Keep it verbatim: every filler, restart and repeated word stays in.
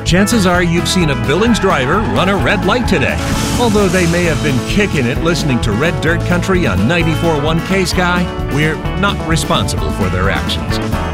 Chances are you've seen a Billings driver run a red light today. Although they may have been kicking it listening to Red Dirt Country on ninety-four point one K Sky, we're not responsible for their actions.